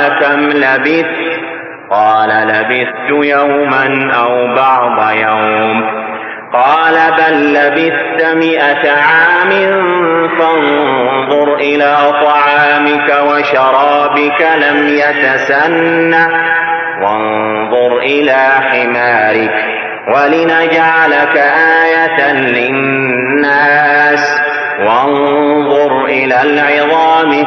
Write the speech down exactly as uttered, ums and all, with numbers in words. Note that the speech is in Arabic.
كم لبثت؟ قال لبثت يوما أو بعض يوم. قال بل لبثت مئة عام فانظر إلى طعامك وشرابك لم يتسنه وانظر إلى حمارك ولنجعلك آية للناس وانظر إلى العظام